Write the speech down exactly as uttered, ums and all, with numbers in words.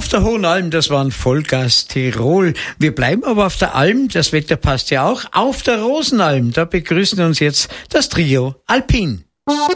Auf der Hohen Alm, das war ein Vollgas Tirol. Wir bleiben aber auf der Alm, das Wetter passt ja auch. Auf der Rosenalm, da begrüßen uns jetzt das Trio Alpin.